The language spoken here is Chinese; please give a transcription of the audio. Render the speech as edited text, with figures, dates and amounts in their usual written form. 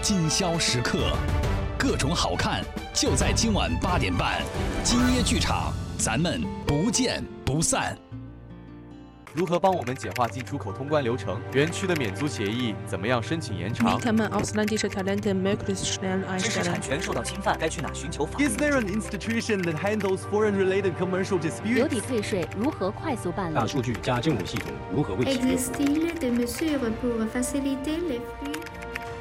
今宵时刻，各种好看就在今晚8点半，今夜剧场，咱们不见不散。 如何帮我们简化进出口通关流程？园区的免租协议怎么样申请延长？ Wie kann man ausländische Talente möglichst schnell 知识 einstellen? 产权受到侵犯，该去哪寻求法律？ Is there an institution that handles foreign-related commercial 留 disputes? 抵退税如何快速办理？ 大数据加政务系统如何为其用？ Existe-t-il des mesures pour faciliter les flux